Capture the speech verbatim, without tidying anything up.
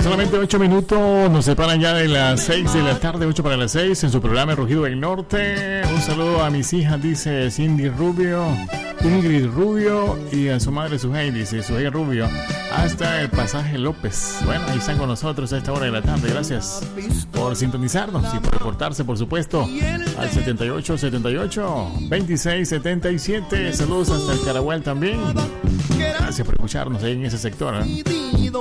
Solamente ocho minutos nos separan ya de las seis de la tarde, ocho para las seis, en su programa Rugido del Norte. Un saludo a mis hijas, dice Cindy Rubio, Ingrid Rubio, y a su madre Sujei, dice Sujei Rubio, hasta el Pasaje López. Bueno, ahí están con nosotros a esta hora de la tarde. Gracias por sintonizarnos y por reportarse, por supuesto, al setenta y ocho setenta y ocho veintiséis setenta y siete. Saludos hasta el Caragual también. Gracias por escucharnos ahí en ese sector, ¿eh?